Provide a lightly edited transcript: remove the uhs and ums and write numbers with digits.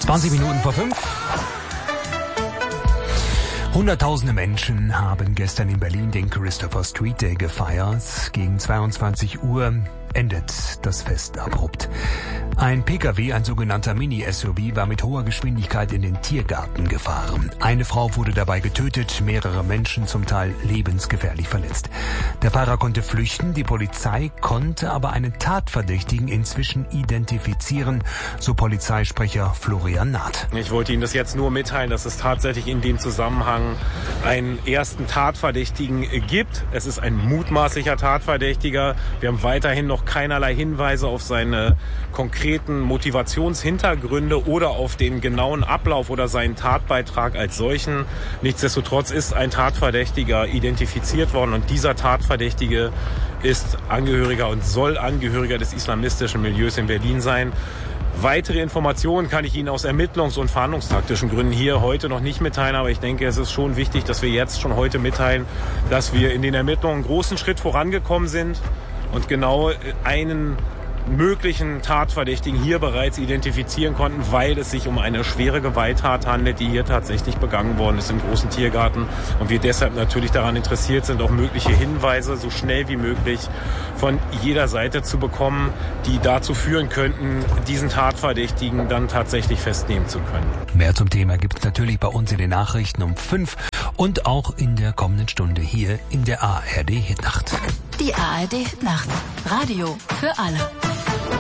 20 Minuten vor 5. Hunderttausende Menschen haben gestern in Berlin den Christopher Street Day gefeiert. Gegen 22 Uhr endet das Fest abrupt. Ein Pkw, ein sogenannter Mini-SUV, war mit hoher Geschwindigkeit in den Tiergarten gefahren. Eine Frau wurde dabei getötet, mehrere Menschen zum Teil lebensgefährlich verletzt. Der Fahrer konnte flüchten, die Polizei konnte aber einen Tatverdächtigen inzwischen identifizieren, so Polizeisprecher Florian Naht. Ich wollte Ihnen das jetzt nur mitteilen, dass es tatsächlich in dem Zusammenhang einen ersten Tatverdächtigen gibt. Es ist ein mutmaßlicher Tatverdächtiger. Wir haben weiterhin noch keinerlei Hinweise auf seine konkreten Motivationshintergründe oder auf den genauen Ablauf oder seinen Tatbeitrag als solchen. Nichtsdestotrotz ist ein Tatverdächtiger identifiziert worden und dieser Tatverdächtige ist Angehöriger und soll Angehöriger des islamistischen Milieus in Berlin sein. Weitere Informationen kann ich Ihnen aus ermittlungs- und verhandlungstaktischen Gründen hier heute noch nicht mitteilen, aber ich denke, es ist schon wichtig, dass wir jetzt schon heute mitteilen, dass wir in den Ermittlungen einen großen Schritt vorangekommen sind und genau einen möglichen Tatverdächtigen hier bereits identifizieren konnten, weil es sich um eine schwere Gewalttat handelt, die hier tatsächlich begangen worden ist im großen Tiergarten und wir deshalb natürlich daran interessiert sind, auch mögliche Hinweise so schnell wie möglich von jeder Seite zu bekommen, die dazu führen könnten, diesen Tatverdächtigen dann tatsächlich festnehmen zu können. Mehr zum Thema gibt es natürlich bei uns in den Nachrichten um 5 und auch in der kommenden Stunde hier in der ARD Hitnacht. Die ARD Hitnacht. Radio für alle.